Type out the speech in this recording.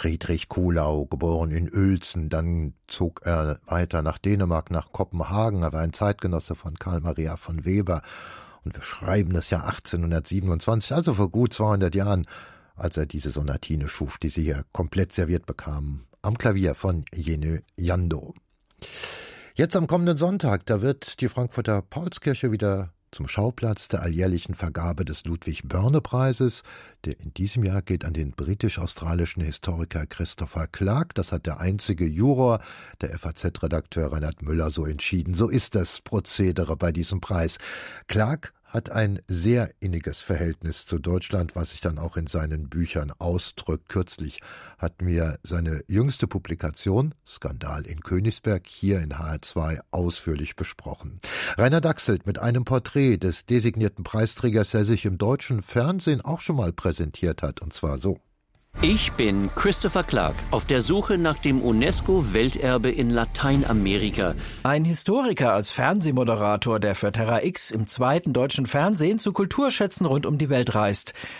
Friedrich Kuhlau, geboren in Uelzen. Dann zog er weiter nach Dänemark, nach Kopenhagen. Er war ein Zeitgenosse von Karl Maria von Weber. Und wir schreiben das Jahr 1827, also vor gut 200 Jahren, als er diese Sonatine schuf, die Sie hier komplett serviert bekamen, am Klavier von Jenö Jandro. Jetzt am kommenden Sonntag, da wird die Frankfurter Paulskirche wieder zum Schauplatz der alljährlichen Vergabe des Ludwig-Börne-Preises. Der in diesem Jahr geht an den britisch-australischen Historiker Christopher Clark. Das hat der einzige Juror, der FAZ-Redakteur Reinhard Müller, so entschieden. So ist das Prozedere bei diesem Preis. Clark hat ein sehr inniges Verhältnis zu Deutschland, was sich dann auch in seinen Büchern ausdrückt. Kürzlich hat mir seine jüngste Publikation, Skandal in Königsberg, hier in HR2 ausführlich besprochen. Rainer Dachselt mit einem Porträt des designierten Preisträgers, der sich im deutschen Fernsehen auch schon mal präsentiert hat, und zwar so. Ich bin Christopher Clark, auf der Suche nach dem UNESCO-Welterbe in Lateinamerika. Ein Historiker als Fernsehmoderator, der für Terra X im zweiten deutschen Fernsehen zu Kulturschätzen rund um die Welt reist.